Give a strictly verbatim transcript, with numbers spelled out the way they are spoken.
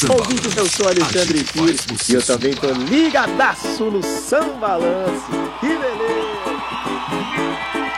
ouvintes, eu sou Alexandre Pires e eu também tô ligadaço no Sambalanço. Que beleza!